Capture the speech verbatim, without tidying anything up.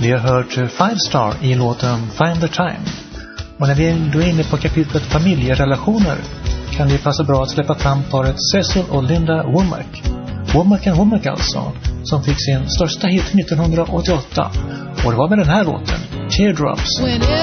Vi har hört Five Star i låten Find the Time. Och när vi är inne på kapitlet familjerelationer kan det passa bra att släppa fram paret Cecil och Linda Womack. Womack and Womack alltså, som fick sin största hit nittonhundraåttioåtta. Och det var med den här låten, Teardrops. Whenever